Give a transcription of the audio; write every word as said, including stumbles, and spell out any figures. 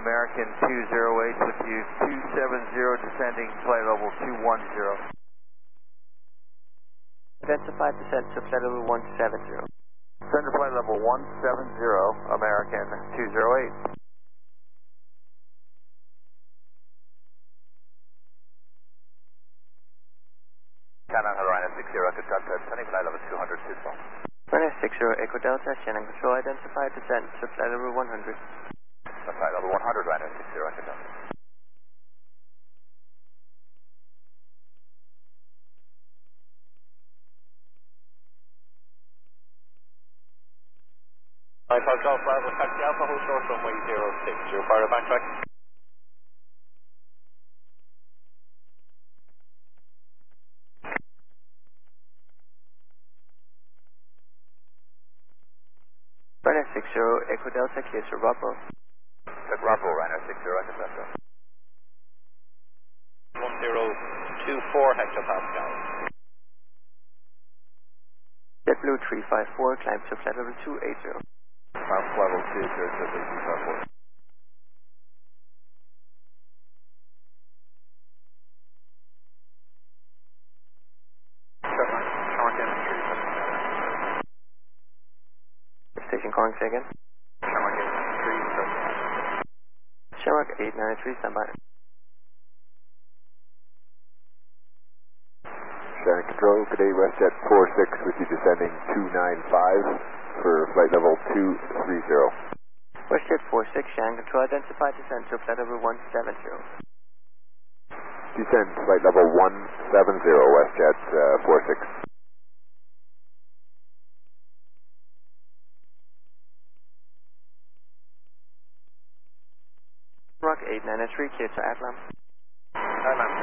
American two zero eight with you two seven zero descending flight level two one zero. Identify descent to flight level one seven zero. Descend to flight level one seven zero, American two zero eight. Canon Ryanair six zero, Echo Delta, descending flight level two hundred, two twelve. Ryanair six zero, Echo Delta, Shannon Control, identify descent to flight level one hundred. Flight level one hundred, Ryanair six zero, Echo Delta. Alright, I'll Golf Bravo, taxi Alpha, hold short runway zero six, your fire backtrack. Ryanair six zero, Echo Delta, clear to Bravo. Check Bravo, Ryanair six zero, Echo Delta. one zero two four hectopascal. JetBlue three five four, climb to flight level two eight zero. Mountain level two zero, JetBlue three five four. Station calling, say again. Shamrock eight nine three, standby. Shannon Control, good day, WestJet four six with you descending two nine five for flight level two three zero. WestJet four six, Shannon Control, identify descent to flight level one seven zero. Descend flight level one seven zero, WestJet uh, four six. Rock eight nine three, clear to Atlam. Atlam.